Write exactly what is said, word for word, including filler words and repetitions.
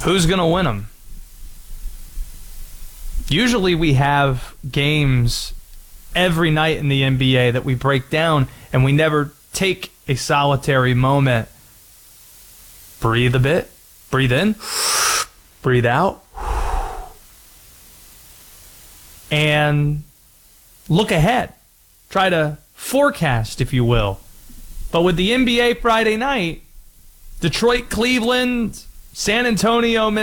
Who's going to win them? Usually we have games every night in the N B A that we break down, and we never take a solitary moment. Breathe a bit. Breathe in. Breathe out. And look ahead. Try to forecast, if you will. But with the N B A Friday night, Detroit, Cleveland, San Antonio,